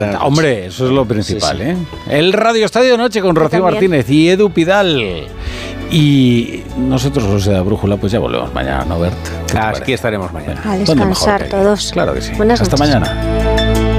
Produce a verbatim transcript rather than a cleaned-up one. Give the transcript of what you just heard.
Hombre, eso es lo principal, sí, sí. ¿eh? El Radio Estadio de Noche con Rocío Martínez y Edu Pidal. Y nosotros, los de la Brújula, pues ya volvemos mañana, ¿no, Bert? Aquí estaremos mañana. A descansar todos. Claro que sí. Buenas Hasta noches. mañana.